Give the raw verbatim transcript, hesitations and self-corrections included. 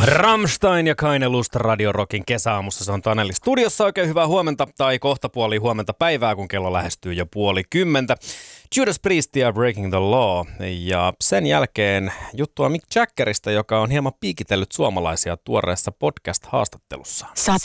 Rammstein ja Keine Lust Radio Rockin kesäaamussa. Se on Taneli studiossa. Oikein hyvää huomenta tai kohta puoli huomenta päivää, kun kello lähestyy jo puoli kymmentä. Judas Priest ja Breaking the Law. Ja sen jälkeen juttua Mick Jaggerista, joka on hieman piikitellyt suomalaisia tuoreessa podcast-haastattelussaan. Sata